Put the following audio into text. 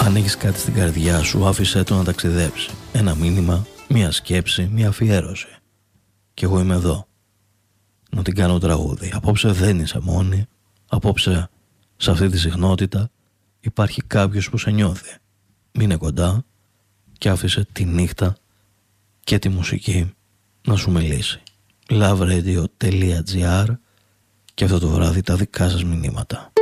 Αν έχεις κάτι στην καρδιά σου, άφησέ το να ταξιδέψει. Ένα μήνυμα, μια σκέψη, μια αφιέρωση. Κι εγώ είμαι εδώ να την κάνω τραγούδι. Απόψε δεν είσαι μόνη. Απόψε σε αυτή τη συχνότητα υπάρχει κάποιος που σε νιώθει. Μείνε κοντά και άφησε τη νύχτα και τη μουσική να σου μιλήσει. Loveradio.gr και αυτό το βράδυ τα δικά σας μηνύματα.